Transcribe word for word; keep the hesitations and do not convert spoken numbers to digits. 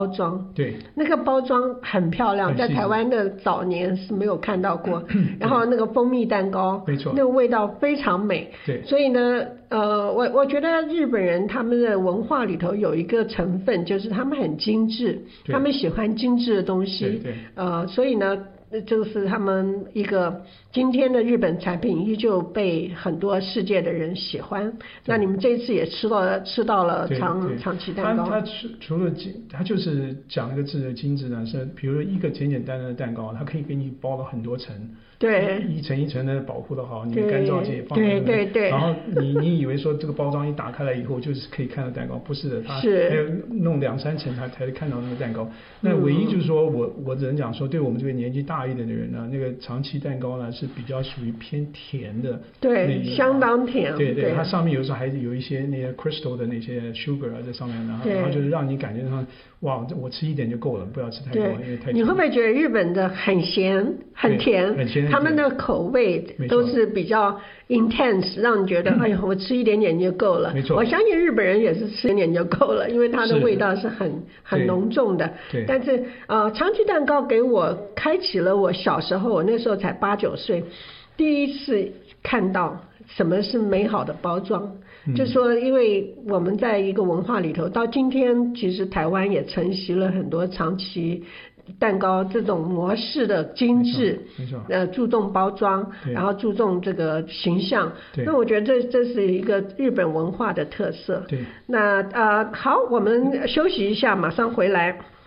包装， 对， 那个包装很漂亮，在台湾的早年是没有看到过。然后那个蜂蜜蛋糕， 没错， 那个味道非常美。 对， 所以呢，呃，我我觉得日本人他们的文化里头有一个成分，就是他们很精致，他们喜欢精致的东西。 对对， 呃，所以呢。就是他们一个今天的日本产品依旧被很多世界的人喜欢。那你们这一次也吃到了吃到了长长崎蛋糕。 它它除除了精，它就是讲一个字的精致呢，是比如一个简简单单的蛋糕，它可以给你包了很多层。 对， 一层一层的保护的好，你干燥剂放在那对对对， 然后你你以为说这个包装一打开来以后就是可以看到蛋糕，不是的，它是还有弄两三层才才看到那个蛋糕。那唯一就是说我我只能讲说，对我们这个年纪大一点的人呢，那个长崎蛋糕呢是比较属于偏甜的， 对，相当甜， 对对， 对它上面有时候还有一些那些 crystal 的那些 sugar 啊在上面，然后然后就是让你感觉上哇，我吃一点就够了，不要吃太多，因为太甜。 你会不会觉得日本的很咸很甜？ 很咸， 他们的口味都是比较 intense， 让你觉得哎呀，我吃一点点就够了。 没错， 我相信日本人也是吃一点就够了，因为它的味道是很很浓重的。 对。 但是呃，长崎蛋糕给我开启了我小时候，我那时候才八九岁，第一次看到什么是美好的包装。嗯、就说因为我们在一个文化里头，到今天其实台湾也承袭了很多长崎蛋糕这种模式的精致， 没错， 呃，注重包装，然后注重这个形象。那我觉得这这是一个日本文化的特色。 对。 那呃，好，我们休息一下，马上回来。